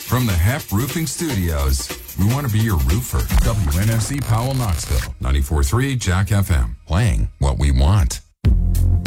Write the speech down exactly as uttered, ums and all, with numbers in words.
From the Hep Roofing Studios, we want to be your roofer. W N S C Powell, Knoxville. ninety-four point three Jack F M. Playing what we want.